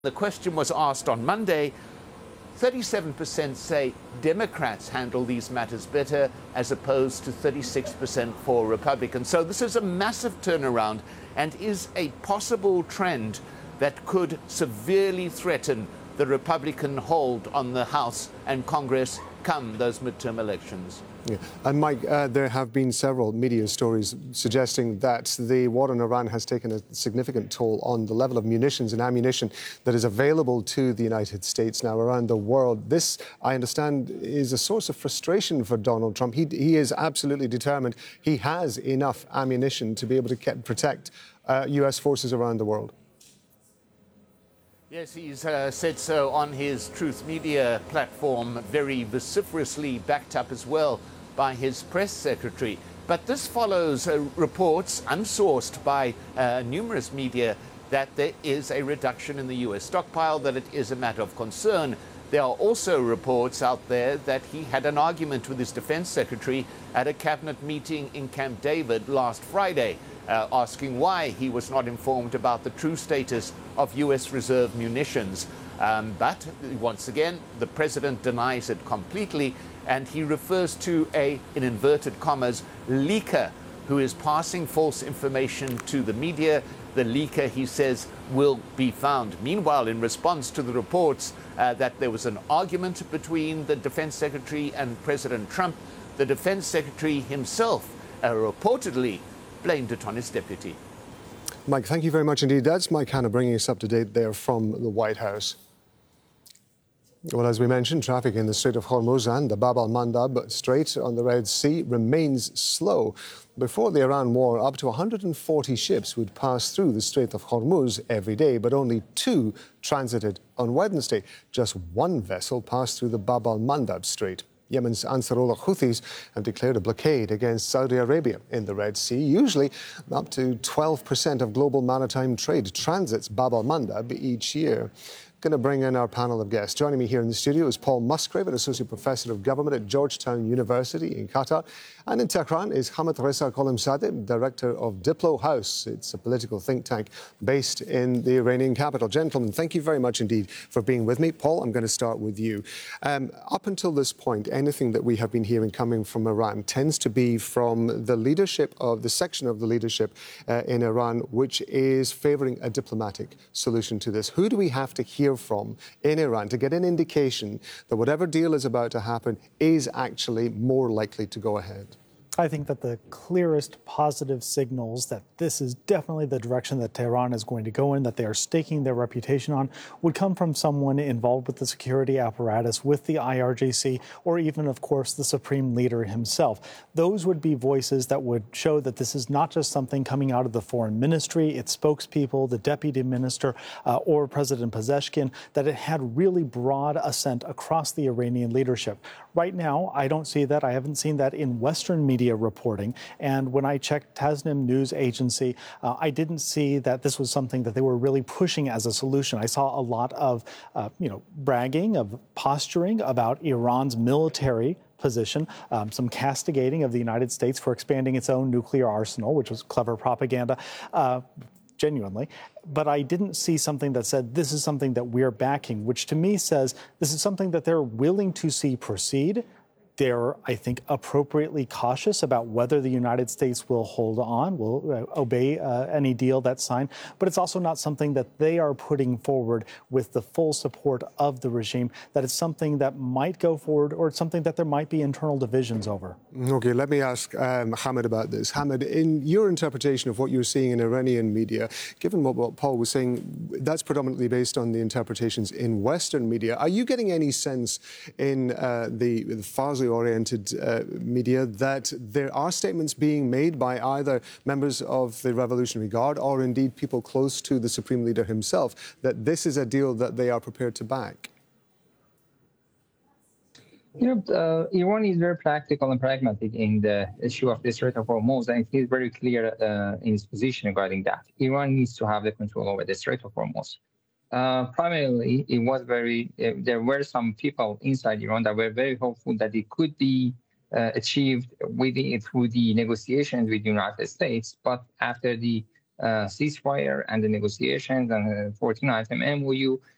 The question was asked on Monday. 37% say Democrats handle these matters better, as opposed to 36% for Republicans. So this is a massive turnaround and is a possible trend that could severely threaten the Republican hold on the House and Congress come those midterm elections. Yeah. And Mike, there have been several media stories suggesting that the war in Iran has taken a significant toll on the level of munitions and ammunition that is available to the United States now around the world. This, I understand, is a source of frustration for Donald Trump. He is absolutely determined he has enough ammunition to be able to protect U.S. forces around the world. Yes, he's said so on his Truth Media platform, very vociferously backed up as well by his press secretary. But this follows reports unsourced by numerous media that there is a reduction in the U.S. stockpile, that it is a matter of concern. There are also reports out there that he had an argument with his defense secretary at a cabinet meeting in Camp David last Friday, asking why he was not informed about the true status of U.S. reserve munitions. But once again, the president denies it completely, and he refers to in inverted commas, leaker who is passing false information to the media. The leaker, he says, will be found. Meanwhile, in response to the reports that there was an argument between the defense secretary and President Trump, the defense secretary himself reportedly blamed it on his deputy. Mike, thank you very much indeed. That's Mike Hanna bringing us up to date there from the White House. Well, as we mentioned, traffic in the Strait of Hormuz and the Bab al-Mandab Strait on the Red Sea remains slow. Before the Iran war, up to 140 ships would pass through the Strait of Hormuz every day, but only 2 transited on Wednesday. Just 1 vessel passed through the Bab al-Mandab Strait. Yemen's Ansarullah Houthis have declared a blockade against Saudi Arabia in the Red Sea. Usually, up to 12% of global maritime trade transits Bab al-Mandab each year. Going to bring in our panel of guests. Joining me here in the studio is Paul Musgrave, an Associate Professor of Government at Georgetown University in Qatar. And in Tehran is Hamid Reza Kolemzadeh, Director of Diplo House. It's a political think tank based in the Iranian capital. Gentlemen, thank you very much indeed for being with me. Paul, I'm going to start with you. Up until this point, anything that we have been hearing coming from Iran tends to be from the leadership of the section of the leadership in Iran, which is favouring a diplomatic solution to this. Who do we have to hear from in Iran to get an indication that whatever deal is about to happen is actually more likely to go ahead? I think that the clearest positive signals that this is definitely the direction that Tehran is going to go in, that they are staking their reputation on, would come from someone involved with the security apparatus, with the IRGC, or even, of course, the supreme leader himself. Those would be voices that would show that this is not just something coming out of the foreign ministry, its spokespeople, the deputy minister, or President Pezeshkian, that it had really broad assent across the Iranian leadership. Right now, I don't see that. I haven't seen that in Western media reporting. And when I checked Tasnim news agency, I didn't see that this was something that they were really pushing as a solution. I saw a lot of, bragging, of posturing about Iran's military position, some castigating of the United States for expanding its own nuclear arsenal, which was clever propaganda. Genuinely, but I didn't see something that said this is something that we're backing, which to me says this is something that they're willing to see proceed. They're, I think, appropriately cautious about whether the United States will hold on, will obey any deal that's signed. But it's also not something that they are putting forward with the full support of the regime, that it's something that might go forward, or it's something that there might be internal divisions over. OK, let me ask Hamid about this. Hamid, in your interpretation of what you're seeing in Iranian media, given what Paul was saying, that's predominantly based on the interpretations in Western media. Are you getting any sense in the Farsi-oriented media that there are statements being made by either members of the Revolutionary Guard or indeed people close to the Supreme Leader himself that this is a deal that they are prepared to back? Iran is very practical and pragmatic in the issue of the Strait of Hormuz, and it is very clear in its position regarding that. Iran needs to have the control over the Strait of Hormuz. Primarily, it was there were some people inside Iran that were very hopeful that it could be achieved through the negotiations with the United States. But after the ceasefire and the negotiations and the 14-item MOU,